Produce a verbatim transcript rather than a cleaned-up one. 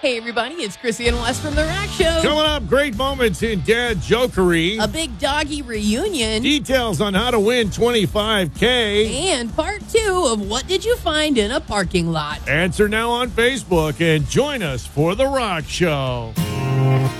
Hey, everybody, it's Chrissy and Wes from The Rock Show. Coming up, great moments in Dad Jokery. A big doggy reunion. Details on how to win twenty-five K. And part two of What Did You Find in a Parking Lot? Answer now on Facebook and join us for The Rock Show.